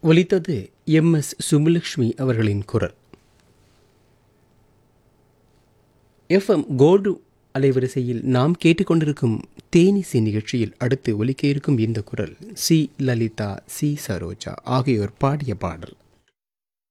ஒலித்தது எம்.எஸ். சுப்புலட்சுமி அவர்களின் குரல். எஃப்எம் கோல்டு அலைவரிசையில் நாம் கேட்டுக்கொண்டிருக்கும் தேனிசை நிகழ்ச்சியில் அடுத்து ஒலிக்க இருக்கும் இந்த குரல் சி. லலிதா, சி. சரோஜா ஆகியோர் பாடிய பாடல்.